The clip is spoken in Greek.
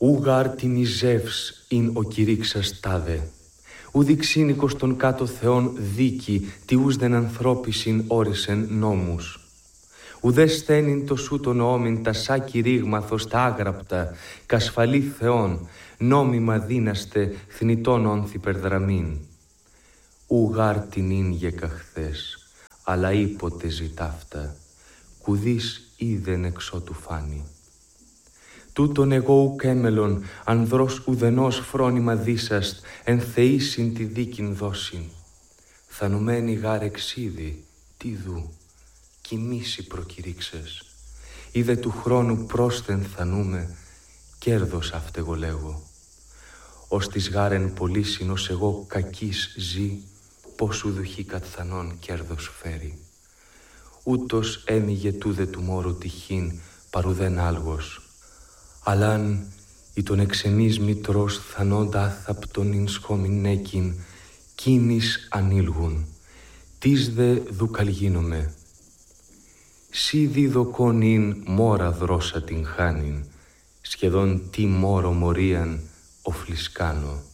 Ούγαρ την Ιζεύς ειν ο κηρύξας τάδε. Ουδι ξύνικος των κάτω θεών δίκη, τι ους δεν ανθρώπισιν όρισεν νόμους. Ουδέ στένιν το σου τον όμην τα σάκη ρήγμαθος τα άγραπτα, κασφαλή θεών, νόμιμα δύναστε θνητών όνθι περδραμήν. Ούγαρ την ίν γεκαχθές, αλλά ήποτε ζητάφτα, κουδείς είδεν εξώτου φάνη. Τούτον εγώ ουκ έμελον, ανδρός ουδενός φρόνημα δίσαστ, εν θεήσιν τη δίκην δώσιν. Θανουμένη γάρ εξίδη, τι δου, κοιμήσει προκηρύξες. Είδε του χρόνου πρόσθεν θανούμε, κέρδος αυτεγω λέγω. Ως της γάρεν πωλήσιν ως εγώ κακής ζει, πώς ουδουχή κατθανών κέρδος φέρει. Ούτως έμειγε τούδε του μόρου τυχήν, παρουδέν άλγος. Αλλάν ή τον εξενής μητρός θανόντα άθαπτον ειν σχομινέκην, κίνης ανήλγουν, τις δε δουκαλγίνομαι. Σι διδοκόν ειν μόρα δρώσα την χάνην, σχεδόν τι μόρο μορίαν οφλισκάνω.